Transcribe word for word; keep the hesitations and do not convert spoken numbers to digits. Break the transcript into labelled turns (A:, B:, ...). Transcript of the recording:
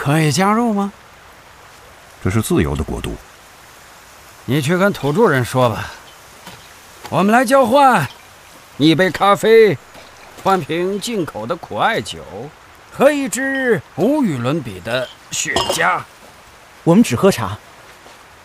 A: 可以加入吗？
B: 这是自由的国度。
A: 你去跟土著人说吧。我们来交换，一杯咖啡，换瓶进口的苦艾酒，和一支无与伦比的雪茄。
C: 我们只喝茶。